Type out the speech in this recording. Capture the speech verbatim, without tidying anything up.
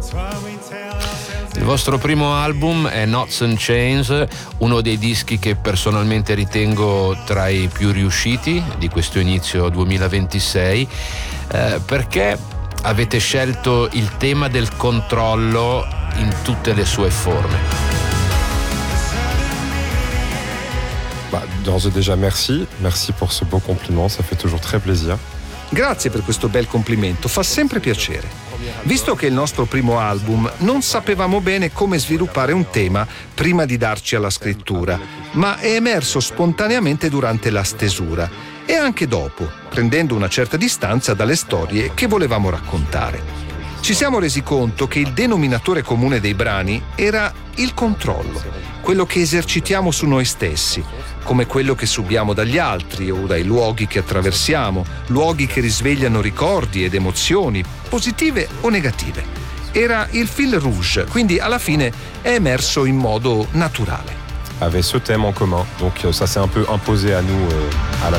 Il vostro primo album è Knots and Chains, uno dei dischi che personalmente ritengo tra i più riusciti di questo inizio duemilaventisei. Eh, perché avete scelto il tema del controllo in tutte le sue forme? Bah, d'ores et déjà merci, merci pour ce beau compliment, ça fait toujours très plaisir. Grazie per questo bel complimento, fa sempre piacere. Visto che è il nostro primo album, non sapevamo bene come sviluppare un tema prima di darci alla scrittura, ma è emerso spontaneamente durante la stesura e anche dopo, prendendo una certa distanza dalle storie che volevamo raccontare. Ci siamo resi conto che il denominatore comune dei brani era il controllo, quello che esercitiamo su noi stessi, come quello che subiamo dagli altri o dai luoghi che attraversiamo, luoghi che risvegliano ricordi ed emozioni, positive o negative. Era il fil rouge, quindi alla fine è emerso in modo naturale. Avait ce thème en commun, donc ça s'est un peu imposé à nous euh, à la